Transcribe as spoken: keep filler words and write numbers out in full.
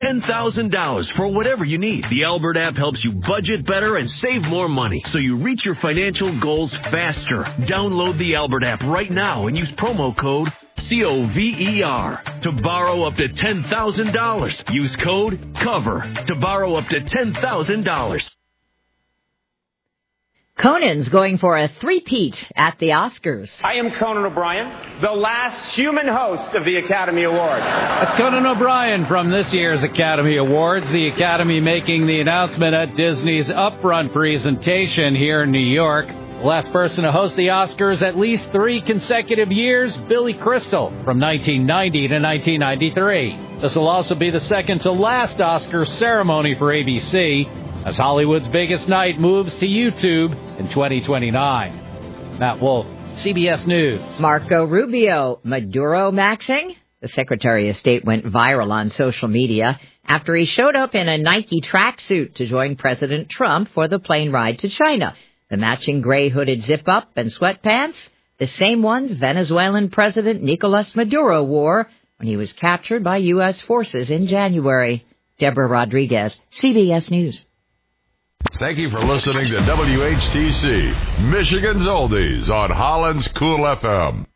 ten thousand dollars for whatever you need. The Albert app helps you budget better and save more money, so you reach your financial goals faster. Download the Albert app right now and use promo code C O V E R to borrow up to ten thousand dollars. Use code COVER to borrow up to ten thousand dollars. Conan's going for a three-peat at the Oscars. I am Conan O'Brien, the last human host of the Academy Awards. That's Conan O'Brien from this year's Academy Awards. The Academy making the announcement at Disney's upfront presentation here in New York. The last person to host the Oscars at least three consecutive years, Billy Crystal, from nineteen ninety to nineteen ninety-three. This will also be the second to last Oscar ceremony for A B C, as Hollywood's biggest night moves to YouTube in twenty twenty-nine. Matt Wolf, C B S News. Marco Rubio, Maduro maxing? The Secretary of State went viral on social media after he showed up in a Nike tracksuit to join President Trump for the plane ride to China. The matching gray hooded zip-up and sweatpants, the same ones Venezuelan President Nicolas Maduro wore when he was captured by U S forces in January. Deborah Rodriguez, C B S News. Thank you for listening to W H T C, Michigan's Oldies on Holland's Cool F M.